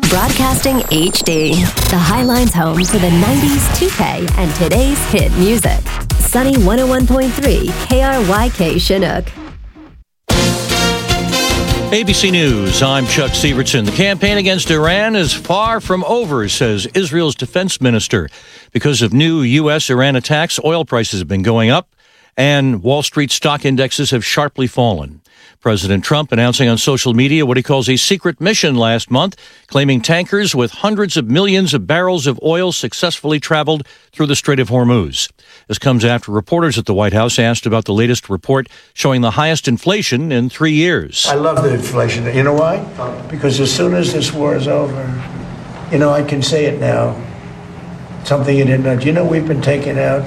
Broadcasting HD, the Highlines home for the 90s, 2K, and today's hit music. Sunny 101.3 KRYK Chinook. ABC News, I'm Chuck Sievertson. The campaign against Iran is far from over, says Israel's defense minister. Because of new U.S.-Iran attacks, oil prices have been going up, and Wall Street stock indexes have sharply fallen. President Trump announcing on social media what he calls a secret mission last month, claiming tankers with hundreds of millions of barrels of oil successfully traveled through the Strait of Hormuz. This comes after reporters at the White House asked about the latest report showing the highest inflation in 3 years. I love the inflation. You know why? Because as soon as this war is over, I can say it now. Something you didn't know. We've been taking out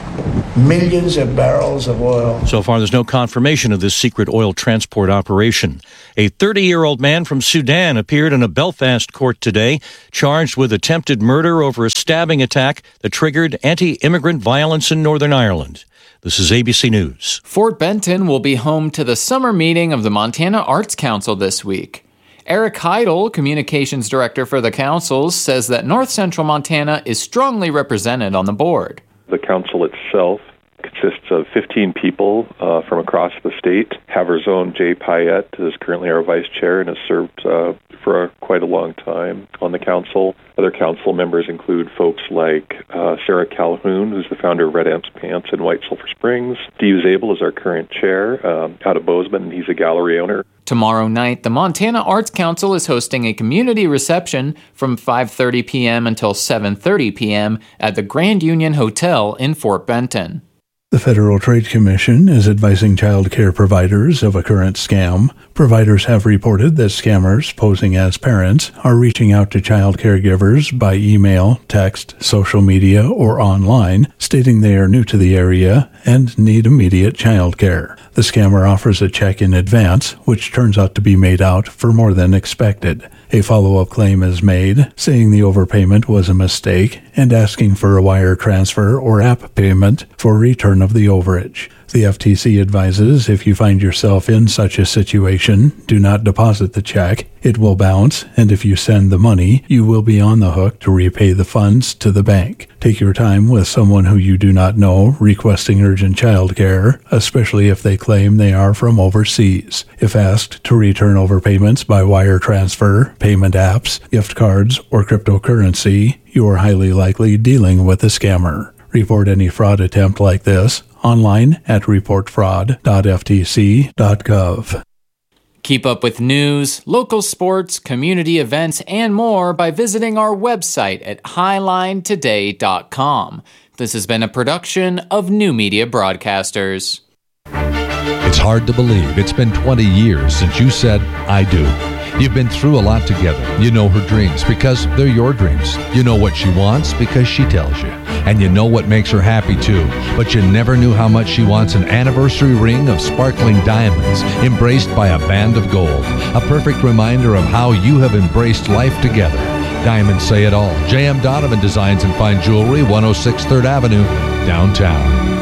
millions of barrels of oil. So far, there's no confirmation of this secret oil transport operation. A 30-year-old man from Sudan appeared in a Belfast court today, charged with attempted murder over a stabbing attack that triggered anti-immigrant violence in Northern Ireland. This is ABC News. Fort Benton will be home to the summer meeting of the Montana Arts Council this week. Eric Heidel, communications director for the council, says that North Central Montana is strongly represented on the board. The council itself consists of 15 people from across the state. Haverzone J. Payette is currently our vice chair and has served for quite a long time on the council. Other council members include folks like Sarah Calhoun, who's the founder of Red Amps Pants in White Sulphur Springs. Steve Zabel is our current chair out of Bozeman, and he's a gallery owner. Tomorrow night, the Montana Arts Council is hosting a community reception from 5:30 p.m. until 7:30 p.m. at the Grand Union Hotel in Fort Benton. The Federal Trade Commission is advising child care providers of a current scam. Providers have reported that scammers posing as parents are reaching out to child caregivers by email, text, social media, or online, stating they are new to the area and need immediate child care. The scammer offers a check in advance, which turns out to be made out for more than expected. A follow-up claim is made, saying the overpayment was a mistake and asking for a wire transfer or app payment for return of the overage. The FTC advises if you find yourself in such a situation, do not deposit the check. It will bounce, and if you send the money, you will be on the hook to repay the funds to the bank. Take your time with someone who you do not know requesting urgent child care, especially if they claim they are from overseas. If asked to return overpayments by wire transfer, payment apps, gift cards, or cryptocurrency, you are highly likely dealing with a scammer. Report any fraud attempt like this online at reportfraud.ftc.gov. Keep up with news, local sports, community events, and more by visiting our website at highlinetoday.com. This has been a production of New Media Broadcasters. It's hard to believe it's been 20 years since you said, I do. You've been through a lot together. You know her dreams because they're your dreams. You know what she wants because she tells you. And you know what makes her happy too. But you never knew how much she wants an anniversary ring of sparkling diamonds embraced by a band of gold. A perfect reminder of how you have embraced life together. Diamonds say it all. J.M. Donovan Designs and Fine Jewelry, 106 3rd Avenue, downtown.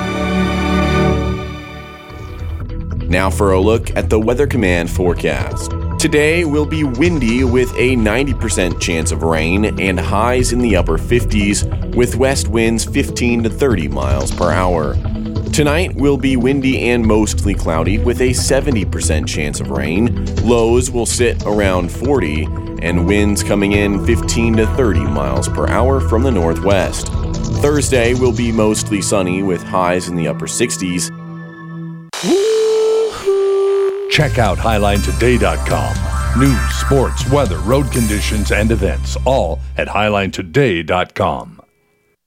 Now for a look at the Weather Command forecast. Today will be windy with a 90% chance of rain and highs in the upper 50s with west winds 15 to 30 miles per hour. Tonight will be windy and mostly cloudy with a 70% chance of rain. Lows will sit around 40 and winds coming in 15 to 30 miles per hour from the northwest. Thursday will be mostly sunny with highs in the upper 60s. Check out HighlineToday.com. News, sports, weather, road conditions, and events, all at HighlineToday.com.